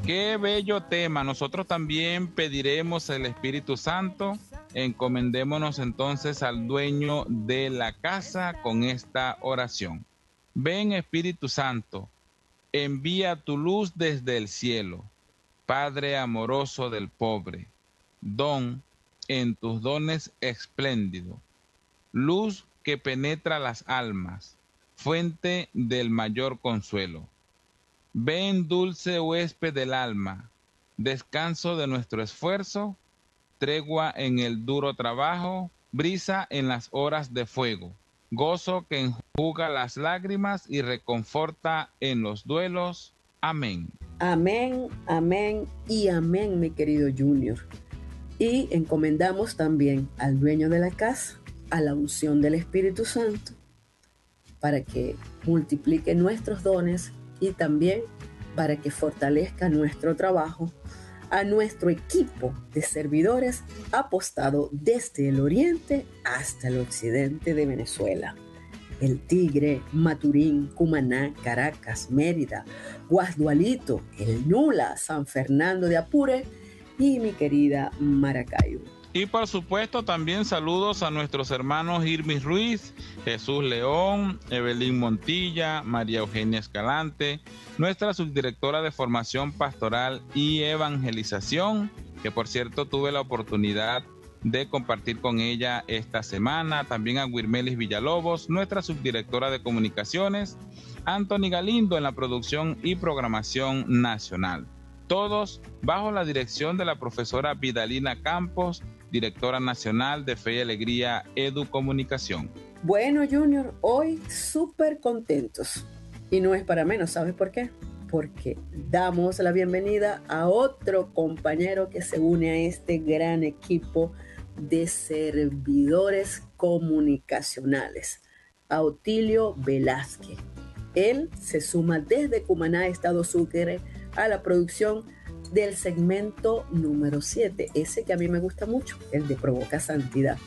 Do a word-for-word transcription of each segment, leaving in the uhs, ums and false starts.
Qué bello tema. Nosotros también pediremos el Espíritu Santo. Encomendémonos entonces al dueño de la casa con esta oración. Ven, Espíritu Santo, envía tu luz desde el cielo. Padre amoroso del pobre, don en tus dones espléndido, luz que penetra las almas, fuente del mayor consuelo. Ven, dulce huésped del alma, descanso de nuestro esfuerzo, tregua en el duro trabajo, brisa en las horas de fuego, gozo que enjuga las lágrimas y reconforta en los duelos. Amén. Amén, amén y amén, mi querido Junior. Y encomendamos también al dueño de la casa, a la unción del Espíritu Santo, para que multiplique nuestros dones y también para que fortalezca nuestro trabajo, a nuestro equipo de servidores apostado desde el oriente hasta el occidente de Venezuela. El Tigre, Maturín, Cumaná, Caracas, Mérida, Guasdualito, El Nula, San Fernando de Apure y mi querida Maracaibo. Y por supuesto también saludos a nuestros hermanos Irmis Ruiz, Jesús León, Evelyn Montilla, María Eugenia Escalante, nuestra subdirectora de Formación Pastoral y Evangelización, que por cierto tuve la oportunidad de compartir con ella esta semana, también a Wirmelis Villalobos, nuestra subdirectora de Comunicaciones, Anthony Galindo en la producción y programación nacional. Todos bajo la dirección de la profesora Vidalina Campos, directora nacional de Fe y Alegría Educomunicación. Bueno, Junior, hoy súper contentos. Y no es para menos, ¿sabes por qué? Porque damos la bienvenida a otro compañero que se une a este gran equipo de servidores comunicacionales, a Otilio Velázquez. Él se suma desde Cumaná, Estado Sucre, a la producción del segmento número siete, ese que a mí me gusta mucho, el de Provoca Santidad.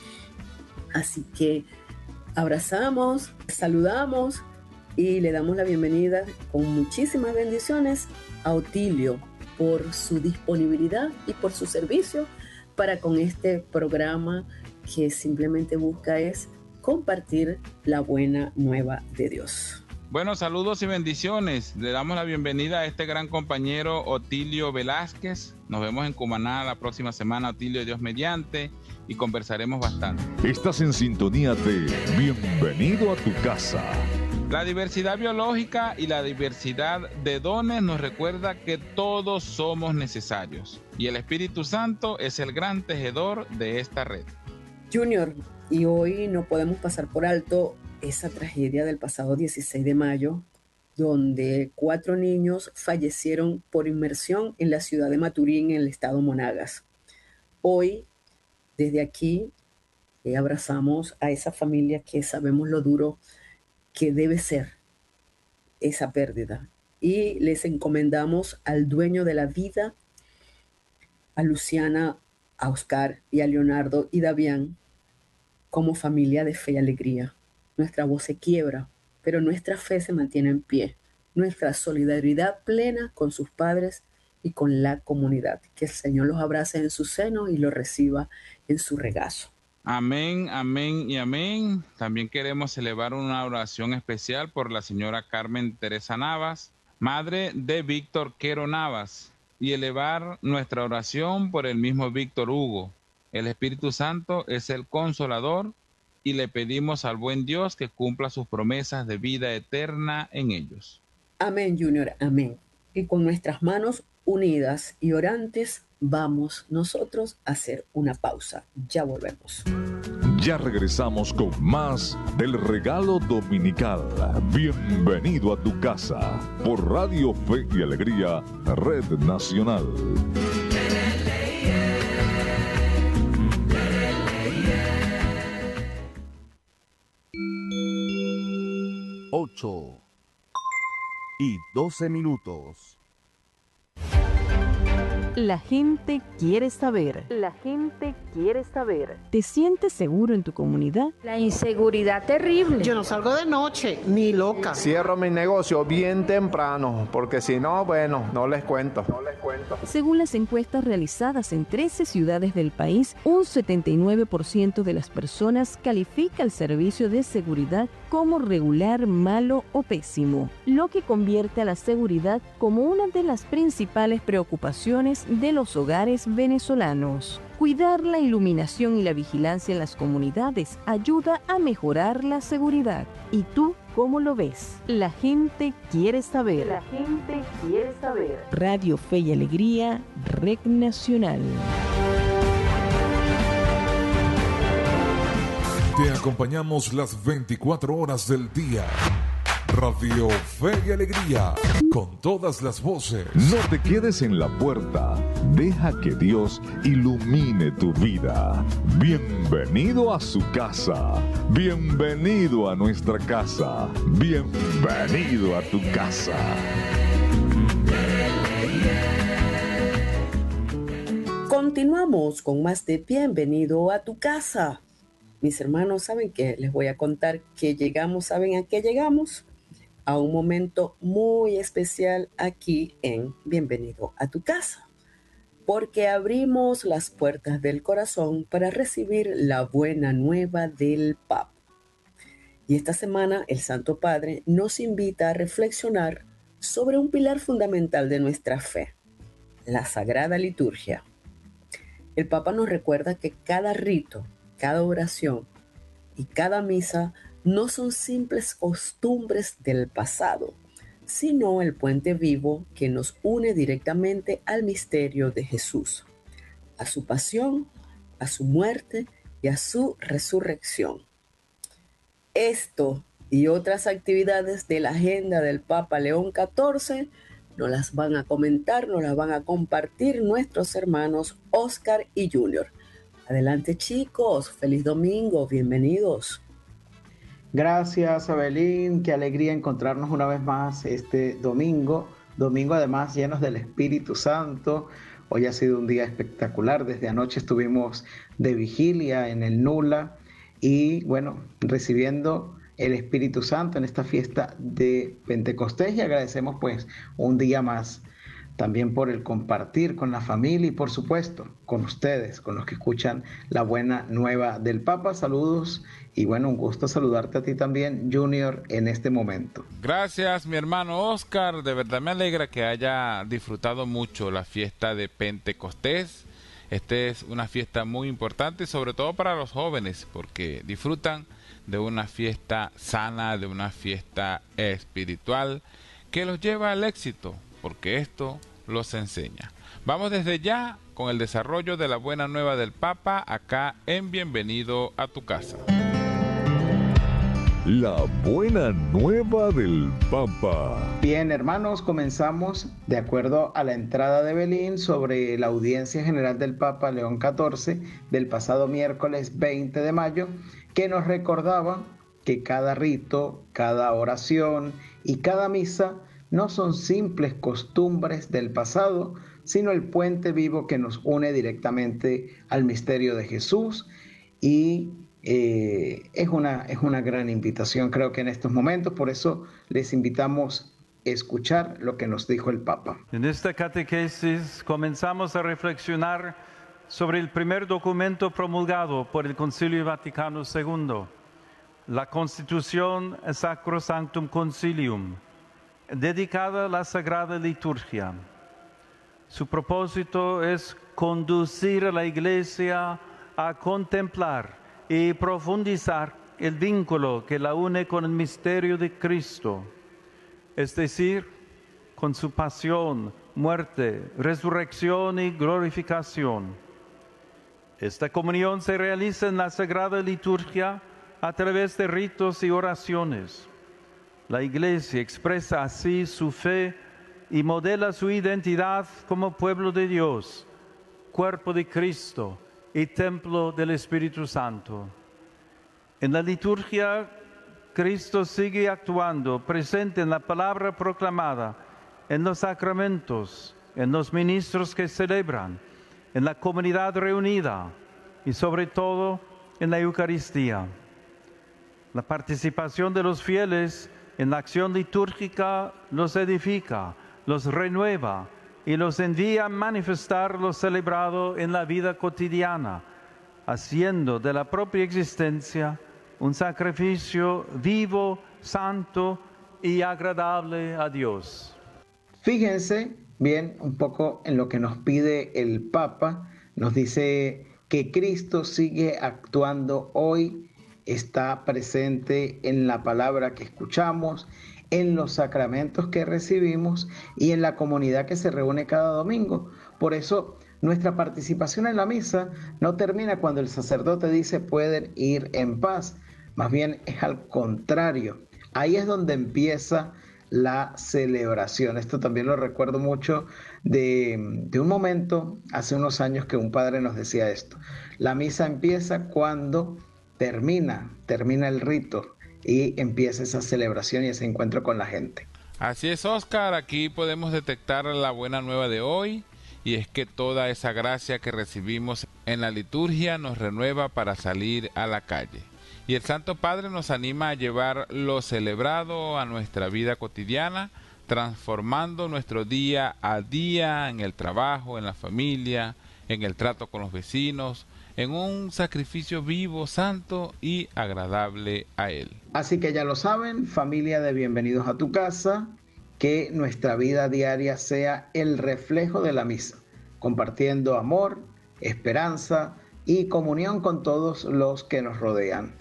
Así que abrazamos, saludamos y le damos la bienvenida con muchísimas bendiciones a Otilio por su disponibilidad y por su servicio para con este programa que simplemente busca es compartir la buena nueva de Dios. Bueno, saludos y bendiciones. Le damos la bienvenida a este gran compañero Otilio Velázquez. Nos vemos en Cumaná la próxima semana, Otilio, Dios mediante, y conversaremos bastante. Estás en sintonía de Bienvenido a tu casa. La diversidad biológica y la diversidad de dones nos recuerda que todos somos necesarios y el Espíritu Santo es el gran tejedor de esta red. Junior, y hoy no podemos pasar por alto esa tragedia del pasado dieciséis de mayo, donde cuatro niños fallecieron por inmersión en la ciudad de Maturín, en el estado Monagas. Hoy, desde aquí, eh, abrazamos a esa familia que sabemos lo duro que debe ser esa pérdida. Y les encomendamos al dueño de la vida, a Luciana, a Oscar y a Leonardo y Davián, como familia de Fe y Alegría. Nuestra voz se quiebra, pero nuestra fe se mantiene en pie. Nuestra solidaridad plena con sus padres y con la comunidad. Que el Señor los abrace en su seno y los reciba en su regazo. Amén, amén y amén. También queremos elevar una oración especial por la señora Carmen Teresa Navas, madre de Víctor Quero Navas, y elevar nuestra oración por el mismo Víctor Hugo. El Espíritu Santo es el consolador y le pedimos al buen Dios que cumpla sus promesas de vida eterna en ellos. Amén, Junior, amén. Y con nuestras manos unidas y orantes, vamos nosotros a hacer una pausa. Ya volvemos. Ya regresamos con más del regalo dominical. Bienvenido a tu casa por Radio Fe y Alegría, Red Nacional. Ocho y doce minutos. La gente quiere saber. La gente quiere saber. ¿Te sientes seguro en tu comunidad? La inseguridad terrible. Yo no salgo de noche, ni loca. Cierro mi negocio bien temprano, porque si no, bueno, no les cuento. No les cuento. Según las encuestas realizadas en trece ciudades del país, un setenta y nueve por ciento de las personas califica el servicio de seguridad como regular, malo o pésimo, lo que convierte a la seguridad como una de las principales preocupaciones de los hogares venezolanos. Cuidar la iluminación y la vigilancia en las comunidades ayuda a mejorar la seguridad. ¿Y tú cómo lo ves? La gente quiere saber. La gente quiere saber. Radio Fe y Alegría, Red Nacional. Te acompañamos las veinticuatro horas del día. Radio Fe y Alegría, con todas las voces. No te quedes en la puerta. Deja que Dios ilumine tu vida. Bienvenido a su casa. Bienvenido a nuestra casa. Bienvenido a tu casa. Continuamos con más de Bienvenido a tu casa. Mis hermanos, ¿saben qué? Les voy a contar que llegamos, ¿saben a qué llegamos? A un momento muy especial aquí en Bienvenido a tu casa, porque abrimos las puertas del corazón para recibir la buena nueva del Papa. Y esta semana el Santo Padre nos invita a reflexionar sobre un pilar fundamental de nuestra fe, la Sagrada Liturgia. El Papa nos recuerda que cada rito, cada oración y cada misa no son simples costumbres del pasado, sino el puente vivo que nos une directamente al misterio de Jesús, a su pasión, a su muerte y a su resurrección. Esto y otras actividades de la agenda del Papa León catorce nos las van a comentar, nos las van a compartir nuestros hermanos Oscar y Junior. Adelante, chicos, feliz domingo, bienvenidos. Gracias, Abelín, qué alegría encontrarnos una vez más este domingo, domingo además llenos del Espíritu Santo. Hoy ha sido un día espectacular, desde anoche estuvimos de vigilia en el Nula y bueno, recibiendo el Espíritu Santo en esta fiesta de Pentecostés y agradecemos pues un día más también por el compartir con la familia y por supuesto con ustedes, con los que escuchan la buena nueva del Papa. Saludos y bueno, un gusto saludarte a ti también, Junior, en este momento. Gracias, mi hermano Oscar. De verdad me alegra que haya disfrutado mucho la fiesta de Pentecostés. Esta es una fiesta muy importante, sobre todo para los jóvenes, porque disfrutan de una fiesta sana, de una fiesta espiritual que los lleva al éxito, porque esto los enseña. Vamos desde ya con el desarrollo de la buena nueva del Papa acá en Bienvenido a tu casa. La buena nueva del Papa. Bien, hermanos, comenzamos de acuerdo a la entrada de Belín sobre la audiencia general del Papa León catorce del pasado miércoles veinte de mayo, que nos recordaba que cada rito, cada oración y cada misa no son simples costumbres del pasado, sino el puente vivo que nos une directamente al misterio de Jesús. Y eh, es una, es una gran invitación, creo que en estos momentos, por eso les invitamos a escuchar lo que nos dijo el Papa. En esta catequesis comenzamos a reflexionar sobre el primer documento promulgado por el Concilio Vaticano segundo, la Constitución Sacrosanctum Concilium, dedicada a la Sagrada Liturgia. Su propósito es conducir a la Iglesia a contemplar y profundizar el vínculo que la une con el misterio de Cristo, es decir, con su pasión, muerte, resurrección y glorificación. Esta comunión se realiza en la Sagrada Liturgia a través de ritos y oraciones. La Iglesia expresa así su fe y modela su identidad como pueblo de Dios, cuerpo de Cristo y templo del Espíritu Santo. En la liturgia, Cristo sigue actuando, presente en la palabra proclamada, en los sacramentos, en los ministros que celebran, en la comunidad reunida y sobre todo en la Eucaristía. La participación de los fieles en la acción litúrgica los edifica, los renueva y los envía a manifestar lo celebrado en la vida cotidiana, haciendo de la propia existencia un sacrificio vivo, santo y agradable a Dios. Fíjense bien un poco en lo que nos pide el Papa. Nos dice que Cristo sigue actuando hoy, está presente en la palabra que escuchamos, en los sacramentos que recibimos y en la comunidad que se reúne cada domingo. Por eso nuestra participación en la misa no termina cuando el sacerdote dice pueden ir en paz, más bien es al contrario. Ahí es donde empieza la celebración. Esto también lo recuerdo mucho de, de un momento hace unos años que un padre nos decía esto. La misa empieza cuando termina, termina el rito y empieza esa celebración y ese encuentro con la gente. Así es, Oscar, aquí podemos detectar la buena nueva de hoy, y es que toda esa gracia que recibimos en la liturgia nos renueva para salir a la calle. Y el Santo Padre nos anima a llevar lo celebrado a nuestra vida cotidiana, transformando nuestro día a día en el trabajo, en la familia, en el trato con los vecinos, en un sacrificio vivo, santo y agradable a Él. Así que ya lo saben, familia de Bienvenidos a tu Casa, que nuestra vida diaria sea el reflejo de la misa, compartiendo amor, esperanza y comunión con todos los que nos rodean.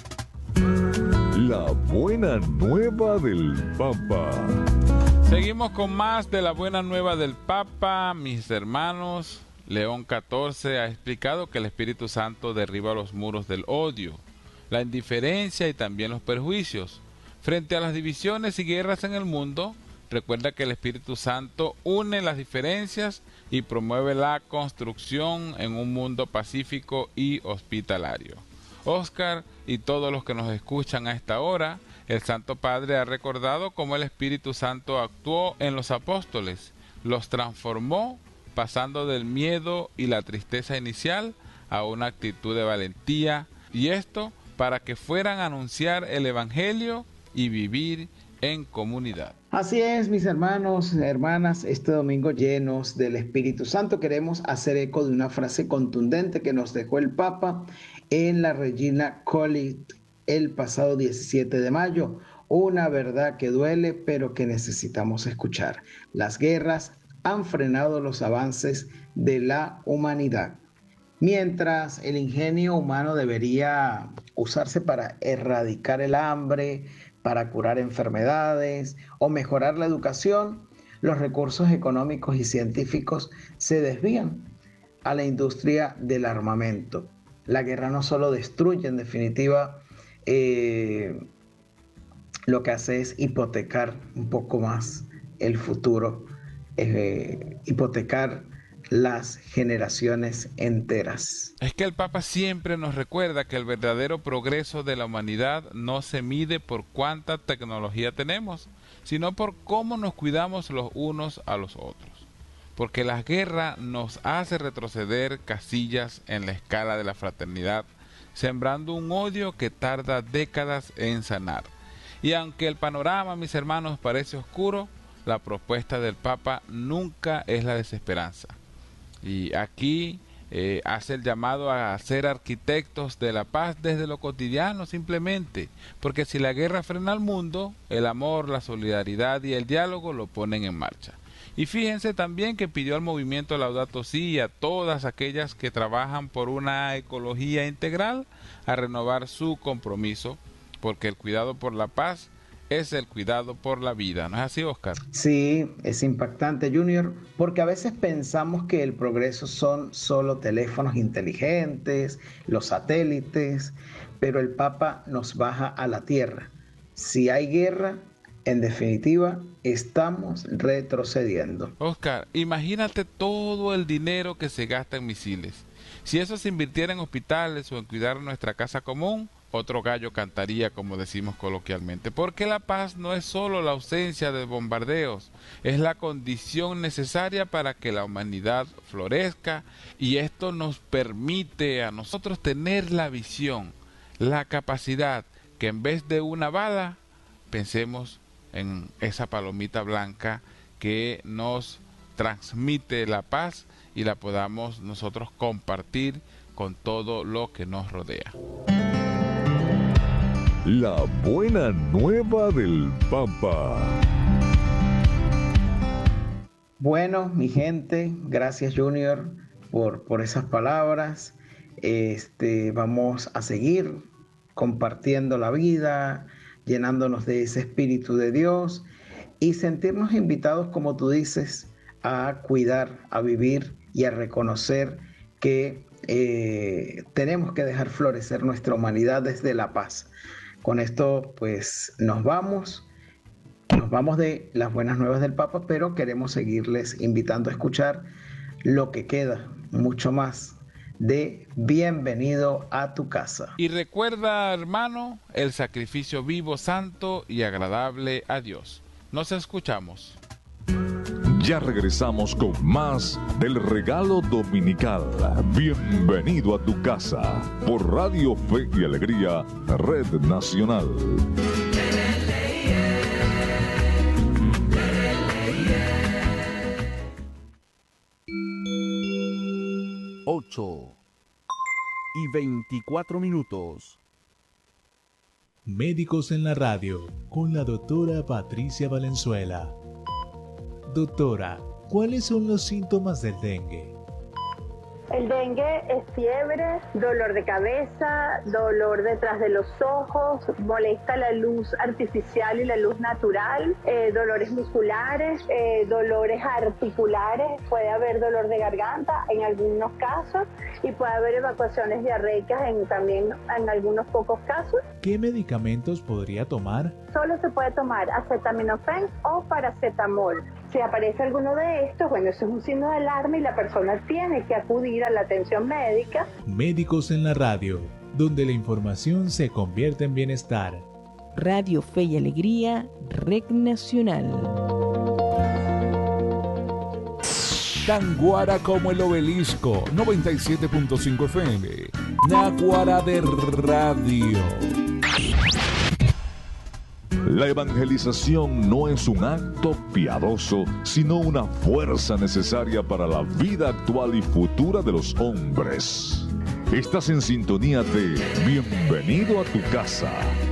La buena nueva del Papa. Seguimos con más de la buena nueva del Papa, mis hermanos. León catorce ha explicado que el Espíritu Santo derriba los muros del odio, la indiferencia y también los perjuicios. Frente a las divisiones y guerras en el mundo, recuerda que el Espíritu Santo une las diferencias y promueve la construcción en un mundo pacífico y hospitalario. Oscar y todos los que nos escuchan a esta hora, el Santo Padre ha recordado cómo el Espíritu Santo actuó en los apóstoles, los transformó, pasando del miedo y la tristeza inicial a una actitud de valentía, y esto para que fueran a anunciar el Evangelio y vivir en comunidad. Así es, mis hermanos, hermanas, este domingo llenos del Espíritu Santo queremos hacer eco de una frase contundente que nos dejó el Papa en la Regina Coeli el pasado diecisiete de mayo, una verdad que duele pero que necesitamos escuchar. Las guerras han frenado los avances de la humanidad. Mientras el ingenio humano debería usarse para erradicar el hambre, para curar enfermedades o mejorar la educación, los recursos económicos y científicos se desvían a la industria del armamento. La guerra no solo destruye, en definitiva, eh, lo que hace es hipotecar un poco más el futuro, eh, hipotecar las generaciones enteras. Es que el Papa siempre nos recuerda que el verdadero progreso de la humanidad no se mide por cuánta tecnología tenemos, sino por cómo nos cuidamos los unos a los otros. Porque la guerra nos hace retroceder casillas en la escala de la fraternidad, sembrando un odio que tarda décadas en sanar. Y aunque el panorama, mis hermanos, parece oscuro, la propuesta del Papa nunca es la desesperanza. Y aquí eh, hace el llamado a ser arquitectos de la paz desde lo cotidiano simplemente, porque si la guerra frena al mundo, el amor, la solidaridad y el diálogo lo ponen en marcha. Y fíjense también que pidió al movimiento Laudato Si y a todas aquellas que trabajan por una ecología integral a renovar su compromiso, porque el cuidado por la paz es el cuidado por la vida. ¿No es así, Oscar? Sí, es impactante, Junior, porque a veces pensamos que el progreso son solo teléfonos inteligentes, los satélites, pero el Papa nos baja a la tierra. Si hay guerra, en definitiva, estamos retrocediendo. Oscar, imagínate todo el dinero que se gasta en misiles. Si eso se invirtiera en hospitales o en cuidar nuestra casa común, otro gallo cantaría, como decimos coloquialmente, porque la paz no es solo la ausencia de bombardeos, es la condición necesaria para que la humanidad florezca, y esto nos permite a nosotros tener la visión, la capacidad, que en vez de una bala, pensemos en esa palomita blanca que nos transmite la paz y la podamos nosotros compartir con todo lo que nos rodea. La buena nueva del Papa. Bueno, mi gente, gracias Junior por, por esas palabras. Este, vamos a seguir compartiendo la vida, llenándonos de ese Espíritu de Dios y sentirnos invitados, como tú dices, a cuidar, a vivir y a reconocer que eh, tenemos que dejar florecer nuestra humanidad desde la paz. Con esto, pues, nos vamos. Nos vamos de las buenas nuevas del Papa, pero queremos seguirles invitando a escuchar lo que queda, mucho más, de Bienvenido a tu casa. Y recuerda, hermano, el sacrificio vivo, santo y agradable a Dios. Nos escuchamos. Ya regresamos con más del regalo dominical. Bienvenido a tu casa por Radio Fe y Alegría, Red Nacional. ocho y veinticuatro minutos. Médicos en la radio con la doctora Patricia Valenzuela. Doctora, ¿cuáles son los síntomas del dengue? El dengue es fiebre, dolor de cabeza, dolor detrás de los ojos, molesta la luz artificial y la luz natural, eh, dolores musculares, eh, dolores articulares, puede haber dolor de garganta en algunos casos y puede haber evacuaciones diarreicas en, también en algunos pocos casos. ¿Qué medicamentos podría tomar? Solo se puede tomar acetaminofén o paracetamol. Si aparece alguno de estos, bueno, eso es un signo de alarma y la persona tiene que acudir a la atención médica. Médicos en la radio, donde la información se convierte en bienestar. Radio Fe y Alegría, Red Nacional. Tan guara como el obelisco, noventa y siete punto cinco F M. Naguará de radio. La evangelización no es un acto piadoso, sino una fuerza necesaria para la vida actual y futura de los hombres. Estás en sintonía de Bienvenido a tu casa,